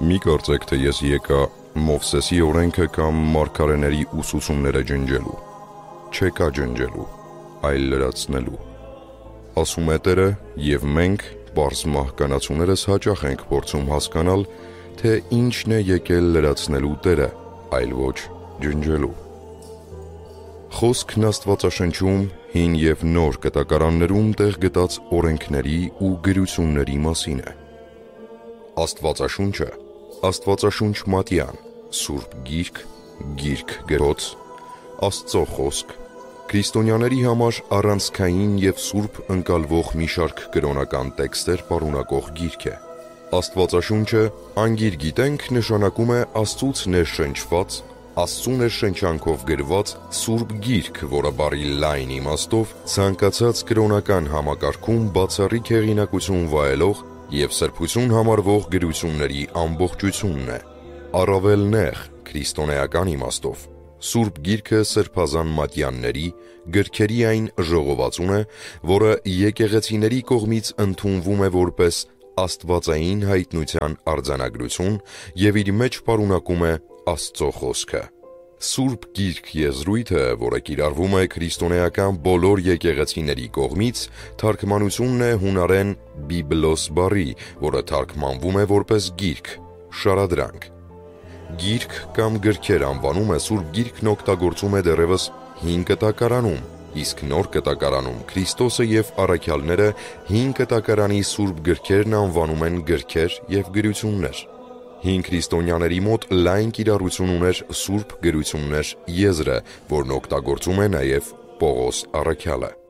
Մի կարծեք, թե ես եկա Մովսեսի օրենքը կամ մարգարեների ուսուցումները ջնջելու, չեկա ջնջելու, այլ լրացնելու։ Ասում է Տերը, և մենք, պարզ մահկանացուներս, հաճախ ենք փորձում հասկանալ, թե ինչն է եկել լրացնելու Տերը, այլ ոչ ջնջելու։ Խոսքն Աստվածաշնչում հին և նոր կտակարաններում տեղ գտած օրենքների ու գրությունների մասին է։ Աստվածաշունչը Աստվածաշունչ մատյան, Սուրբ Գիրք, Գիրք գրոց, Աստծո խոսք, քրիստոնյաների համար առանցքային և սուրբ ընկալվող մի շարք կրոնական տեքստեր պարունակող գիրք է։ Աստվածաշունչը, անգիր գիտենք, նշանակում է Աստծուց ներշնչված, Աստծու ներշնչանքով գրված Սուրբ Գիրք, որը բառի լայն իմաստով ցանկացած կրոնական համակարգում բացառիկ հեղինակություն վայելող և սրբություն համարվող գրությունների ամբողջությունն է։ Առավել նեղ, քրիստոնեական իմաստով, Սուրբ Գիրքը սրբազան մատյանների, գրքերի այն ժողովածուն է, որը եկեղեցիների կողմից ընդունվում է որպես աստվածային հայտնության արձանագրություն և իր մեջ պարունակում է Աստծո խոսքը։ Սուրբ Գիրք եզրույթը, որը կիրառվում է քրիստոնեական բոլոր եկեղեցիների կողմից, թարգմանությունն է հունարեն բիբլոս բառի, որը թարգմանվում է որպես գիրք, շարադրանք։ Գիրք կամ գրքեր անվանումը Սուրբ Գիրքն օգտագործում է դեռևս հին կտակարանում, իսկ նոր կտակարանում Քրիստոսը և առաքյալները հին կտակարանի սուրբ գրքերն անվանում են գրքեր և գրություններ։ Հին քրիստոնյաների մոտ լայն կիրառություն ուներ Սուրբ գրություններ եզրը, որն օգտագործում է նաև Պողոս առաքյալը։